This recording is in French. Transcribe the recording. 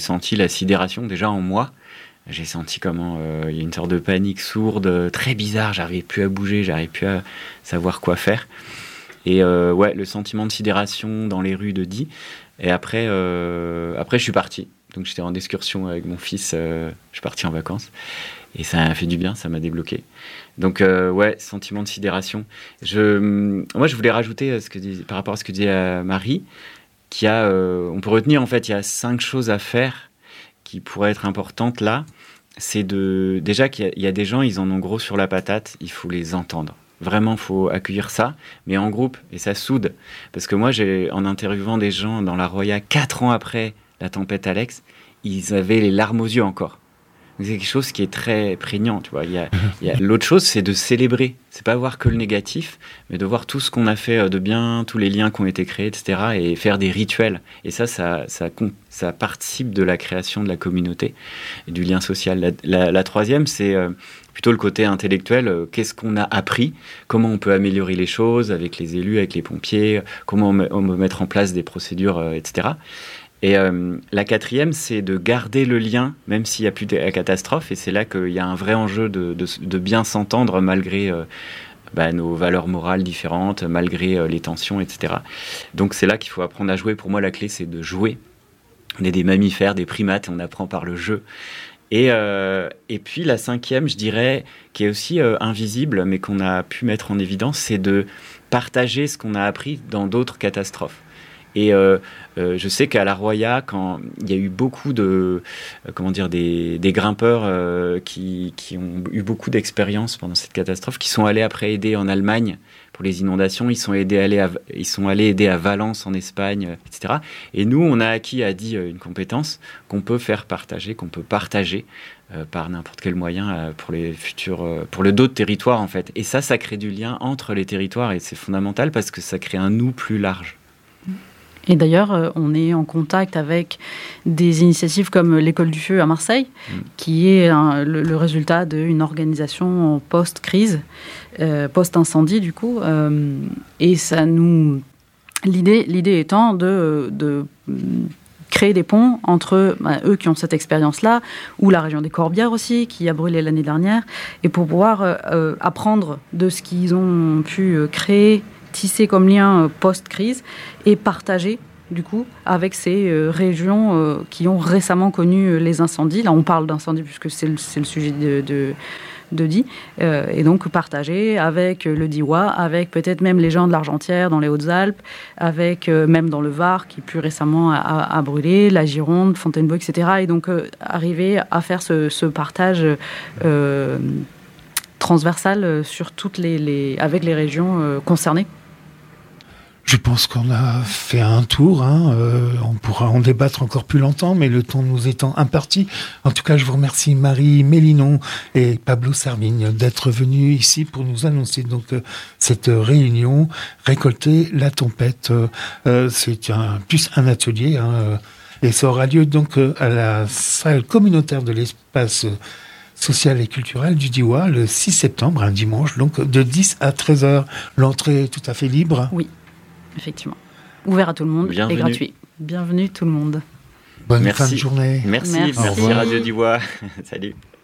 senti la sidération déjà en moi. J'ai senti comment il y a une sorte de panique sourde, très bizarre. J'arrivais plus à bouger, j'arrivais plus à savoir quoi faire. Et le sentiment de sidération dans les rues de Die. Et après, je suis parti. Donc j'étais en excursion avec mon fils. Je suis parti en vacances. Et ça a fait du bien, ça m'a débloqué. Donc sentiment de sidération. Moi, je voulais rajouter par rapport à ce que disait Marie, on peut retenir en fait, il y a 5 choses à faire qui pourraient être importantes là. C'est déjà qu'il y a des gens, ils en ont gros sur la patate, il faut les entendre. Vraiment, il faut accueillir ça, mais en groupe, et ça soude. Parce que moi, en interviewant des gens dans la Roya 4 ans après la tempête Alex, ils avaient les larmes aux yeux encore. Donc, c'est quelque chose qui est très prégnant, tu vois. L'autre chose, c'est de célébrer. C'est pas voir que le négatif, mais de voir tout ce qu'on a fait de bien, tous les liens qui ont été créés, etc. et faire des rituels. Et ça participe de la création de la communauté et du lien social. La troisième, c'est plutôt le côté intellectuel. Qu'est-ce qu'on a appris? Comment on peut améliorer les choses avec les élus, avec les pompiers? Comment on peut mettre en place des procédures, etc. Et la quatrième, c'est de garder le lien, même s'il n'y a plus de catastrophe. Et c'est là qu'il y a un vrai enjeu de bien s'entendre malgré nos valeurs morales différentes, malgré les tensions, etc. Donc c'est là qu'il faut apprendre à jouer. Pour moi, la clé, c'est de jouer. On est des mammifères, des primates, et on apprend par le jeu. Et puis la cinquième, je dirais, qui est aussi invisible, mais qu'on a pu mettre en évidence, c'est de partager ce qu'on a appris dans d'autres catastrophes. Et je sais qu'à la Roya, quand il y a eu beaucoup des grimpeurs qui ont eu beaucoup d'expérience pendant cette catastrophe, qui sont allés après aider en Allemagne pour les inondations, ils sont allés aider à Valence en Espagne, etc. Et nous, on a acquis à Die une compétence qu'on peut faire partager, qu'on peut partager par n'importe quel moyen pour le d'autres territoires en fait. Et ça crée du lien entre les territoires et c'est fondamental parce que ça crée un nous plus large. Et d'ailleurs, on est en contact avec des initiatives comme l'École du Feu à Marseille, qui est le résultat d'une organisation post-crise, post-incendie du coup. Et l'idée étant de créer des ponts entre eux qui ont cette expérience-là, ou la région des Corbières aussi, qui a brûlé l'année dernière, et pour pouvoir apprendre de ce qu'ils ont pu créer, tisser comme lien post-crise et partager du coup avec ces régions qui ont récemment connu les incendies. Là on parle d'incendies puisque c'est le sujet de Die, et donc partager avec le Diois, avec peut-être même les gens de l'Argentière dans les Hautes-Alpes, avec même dans le Var qui plus récemment a brûlé, la Gironde, Fontainebleau, etc. Et donc arriver à faire ce partage transversal sur avec les régions concernées. Je pense qu'on a fait un tour. On pourra en débattre encore plus longtemps, mais le temps nous étant imparti. En tout cas, je vous remercie Marie Mélinon et Pablo Servigne d'être venus ici pour nous annoncer donc cette réunion Récolter la tempête. C'est plus un atelier et ça aura lieu donc à la salle communautaire de l'espace social et culturel du Diois le 6 septembre, un dimanche, donc de 10 à 13h. L'entrée est tout à fait libre. Oui. Effectivement. Ouvert à tout le monde et gratuit. Bienvenue tout le monde. Bonne fin de journée. Merci Radio Diois. Salut.